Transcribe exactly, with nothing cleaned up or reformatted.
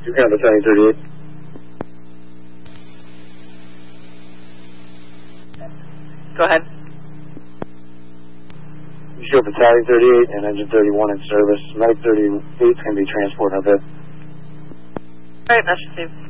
You have Battalion thirty-eight. Go ahead. You show Battalion thirty-eight and Engine thirty-one in service. Medic thirty-eight can be transported on bed. Alright, that's received.